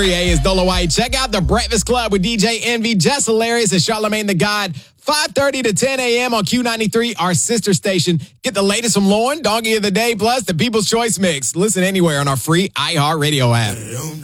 3A is Dolo White. Check out The Breakfast Club with DJ Envy, Jess Hilarious, and Charlamagne the God. 5:30 to 10 a.m. on Q93, our sister station. Get the latest from Lauren, Doggy of the Day, plus the People's Choice Mix. Listen anywhere on our free iHeartRadio app.